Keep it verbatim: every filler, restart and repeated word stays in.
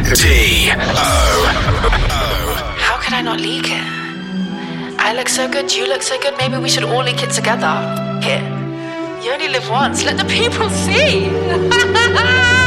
D O O. How could I not leak it? I look so good, you look so good, maybe we should all leak it together. Here. You only live once, let the people see.